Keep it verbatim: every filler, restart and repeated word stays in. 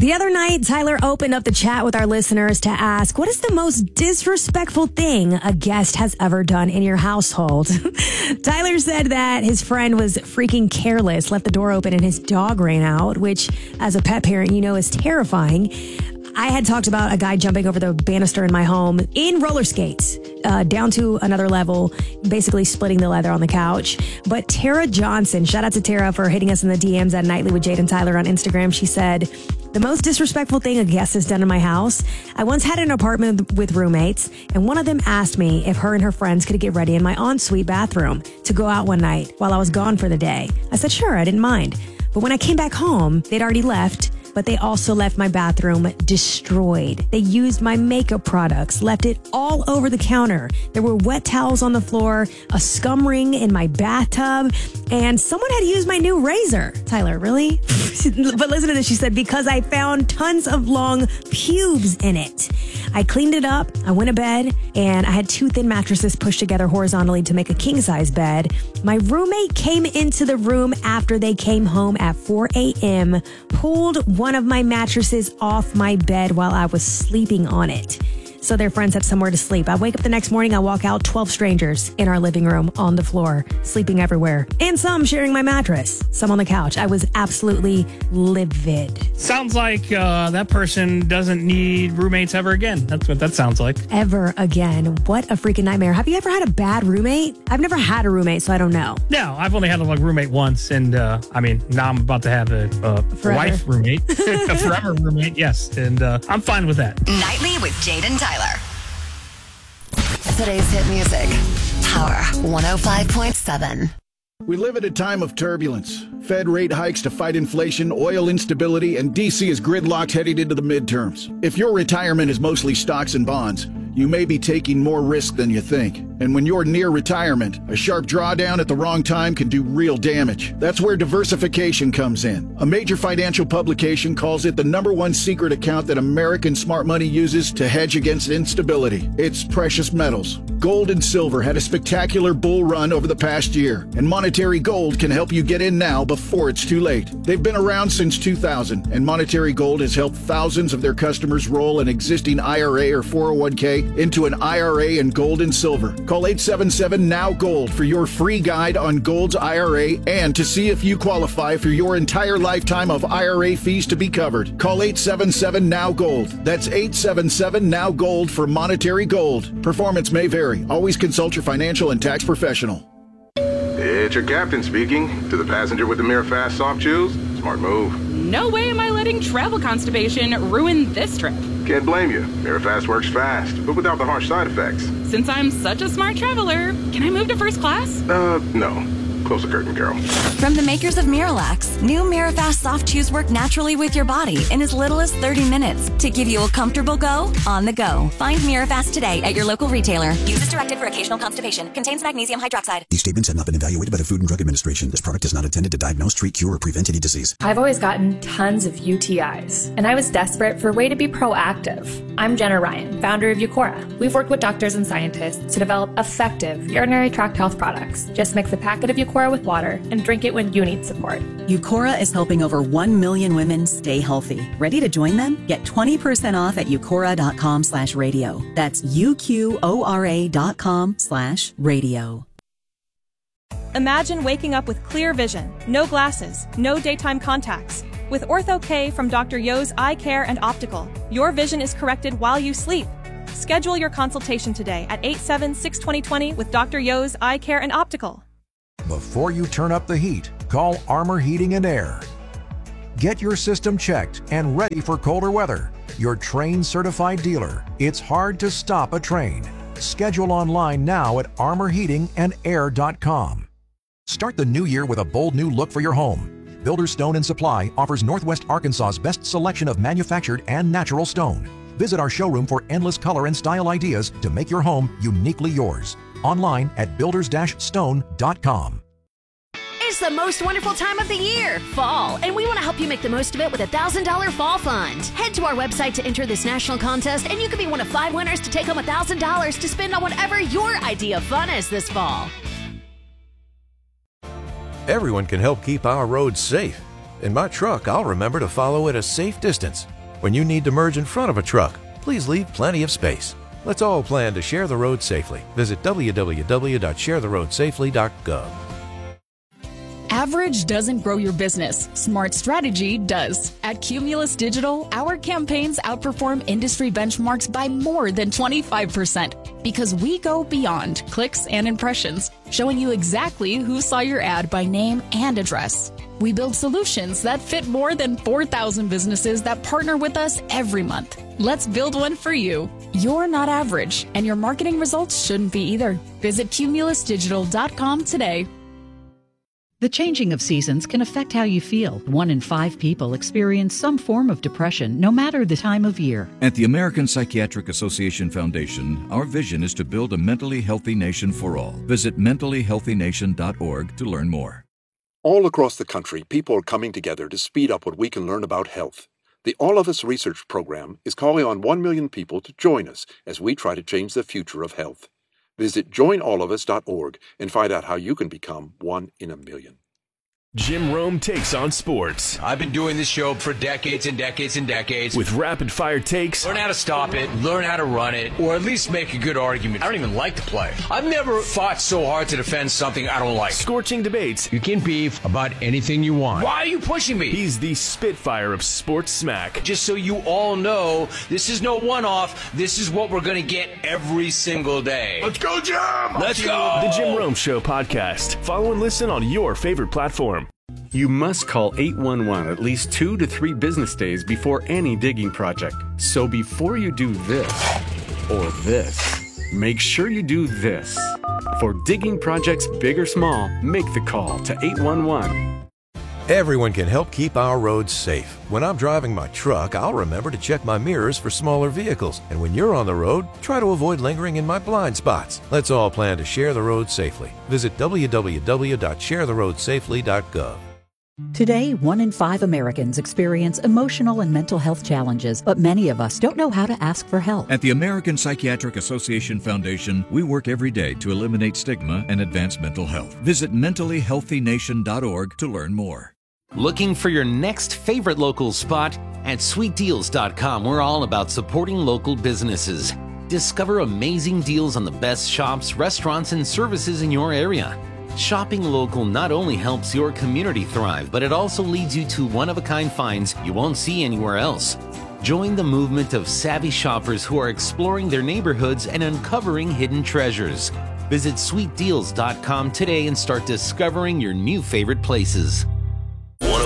The other night, Tyler opened up the chat with our listeners to ask, what is the most disrespectful thing a guest has ever done in your household? Tyler said that his friend was freaking careless, left the door open, and his dog ran out, which, as a pet parent, you know is terrifying. I had talked about a guy jumping over the banister in my home in roller skates, uh, down to another level, basically splitting the leather on the couch. But Tara Johnson, shout out to Tara for hitting us in the D Ms at Nightly with Jade and Tyler on Instagram. She said, the most disrespectful thing a guest has done in my house. I once had an apartment with roommates, and one of them asked me if her and her friends could get ready in my ensuite bathroom to go out one night while I was gone for the day. I said, sure, I didn't mind. But when I came back home, they'd already left. But they also left my bathroom destroyed. They used my makeup products, left it all over the counter. There were wet towels on the floor, a scum ring in my bathtub, and someone had used my new razor. Tyler, really? But listen to this. She said, because I found tons of long pubes in it. I cleaned it up, I went to bed, and I had two thin mattresses pushed together horizontally to make a king-size bed. My roommate came into the room after they came home at four a.m., pulled one of my mattresses off my bed while I was sleeping on it, so their friends had somewhere to sleep. I wake up the next morning, I walk out, twelve strangers in our living room on the floor, sleeping everywhere, and some sharing my mattress, some on the couch. I was absolutely livid. Sounds like uh, that person doesn't need roommates ever again. That's what that sounds like. Ever again. What a freaking nightmare. Have you ever had a bad roommate? I've never had a roommate, so I don't know. No, I've only had a like, roommate once, and uh, I mean, now I'm about to have a, a wife roommate, a forever roommate, yes, and uh, I'm fine with that. Nightly with Jade and Tyler. Today's hit music, Power one oh five point seven. We live at a time of turbulence. Fed rate hikes to fight inflation, oil instability, and D C is gridlocked heading into the midterms. If your retirement is mostly stocks and bonds, you may be taking more risk than you think. And when you're near retirement, a sharp drawdown at the wrong time can do real damage. That's where diversification comes in. A major financial publication calls it the number one secret account that American smart money uses to hedge against instability. It's precious metals. Gold and silver had a spectacular bull run over the past year, and Monetary Gold can help you get in now before it's too late. They've been around since two thousand, and Monetary Gold has helped thousands of their customers roll an existing I R A or four oh one k into an I R A in gold and silver. Call eight seven seven N O W Gold for your free guide on Gold's I R A and to see if you qualify for your entire lifetime of I R A fees to be covered. Call eight seven seven N O W Gold. That's eight seven seven N O W Gold for Monetary Gold. Performance may vary. Always consult your financial and tax professional. It's your captain speaking. To the passenger with the Mirafast soft chews, smart move. No way am I letting travel constipation ruin this trip. Can't blame you. Mirafast works fast, but without the harsh side effects. Since I'm such a smart traveler, can I move to first class? Uh, no. Close the curtain, Carol. From the makers of Miralax, new Mirafast soft chews work naturally with your body in as little as thirty minutes to give you a comfortable go on the go. Find Mirafast today at your local retailer. Use as directed for occasional constipation. Contains magnesium hydroxide. These statements have not been evaluated by the Food and Drug Administration. This product is not intended to diagnose, treat, cure, or prevent any disease. I've always gotten tons of U T Is, and I was desperate for a way to be proactive. I'm Jenna Ryan, founder of Eucora. We've worked with doctors and scientists to develop effective urinary tract health products. Just mix a packet of Eucora with water and drink it when you need support. Eucora is helping over one million women stay healthy. Ready to join them? Get twenty percent off at eucora.com slash radio. That's U-Q-O-R-A dot com slash radio. Imagine waking up with clear vision, no glasses, no daytime contacts. With Ortho-K from Doctor Yo's Eye Care and Optical, your vision is corrected while you sleep. Schedule your consultation today at eight seven six, two zero two zero with Doctor Yo's Eye Care and Optical. Before you turn up the heat, call Armor Heating and Air. Get your system checked and ready for colder weather. Your Trane certified dealer. It's hard to stop a Trane. Schedule online now at armor heating and air dot com. Start the new year with a bold new look for your home. Builder's Stone and Supply offers Northwest Arkansas's best selection of manufactured and natural stone. Visit our showroom for endless color and style ideas to make your home uniquely yours. Online at builders dash stone dot com. It's the most wonderful time of the year, fall, and we want to help you make the most of it with a one thousand dollars Fall Fund. Head to our website to enter this national contest, and you could be one of five winners to take home one thousand dollars to spend on whatever your idea of fun is this fall. Everyone can help keep our roads safe. In my truck, I'll remember to follow at a safe distance. When you need to merge in front of a truck, please leave plenty of space. Let's all plan to share the road safely. Visit w w w dot share the road safely dot gov. Average doesn't grow your business. Smart strategy does. At Cumulus Digital, our campaigns outperform industry benchmarks by more than twenty-five percent because we go beyond clicks and impressions, showing you exactly who saw your ad by name and address. We build solutions that fit more than four thousand businesses that partner with us every month. Let's build one for you. You're not average, and your marketing results shouldn't be either. Visit cumulus digital dot com today. The changing of seasons can affect how you feel. One in five people experience some form of depression, no matter the time of year. At the American Psychiatric Association Foundation, our vision is to build a mentally healthy nation for all. Visit mentally healthy nation dot org to learn more. All across the country, people are coming together to speed up what we can learn about health. The All of Us Research Program is calling on one million people to join us as we try to change the future of health. Visit join all of us dot org and find out how you can become one in a million. Jim Rome takes on sports. I've been doing this show for decades and decades and decades. With rapid-fire takes. Learn how to stop it, learn how to run it, or at least make a good argument. I don't even like the play. I've never fought so hard to defend something I don't like. Scorching debates. You can beef about anything you want. Why are you pushing me? He's the Spitfire of sports smack. Just so you all know, this is no one-off. This is what we're going to get every single day. Let's go, Jim! Let's go! The Jim Rome Show podcast. Follow and listen on your favorite platform. You must call eight one one at least two to three business days before any digging project. So before you do this or this, make sure you do this. For digging projects big or small, make the call to eight one one. Everyone can help keep our roads safe. When I'm driving my truck, I'll remember to check my mirrors for smaller vehicles. And when you're on the road, try to avoid lingering in my blind spots. Let's all plan to share the road safely. Visit w w w dot share the road safely dot gov. Today, one in five Americans experience emotional and mental health challenges, but many of us don't know how to ask for help. At the American Psychiatric Association Foundation, we work every day to eliminate stigma and advance mental health. Visit mentally healthy nation dot org to learn more. Looking for your next favorite local spot? At sweet deals dot com, we're all about supporting local businesses. Discover amazing deals on the best shops, restaurants, and services in your area. Shopping local not only helps your community thrive, but it also leads you to one-of-a-kind finds you won't see anywhere else. Join the movement of savvy shoppers who are exploring their neighborhoods and uncovering hidden treasures. Visit sweet deals dot com today and start discovering your new favorite places.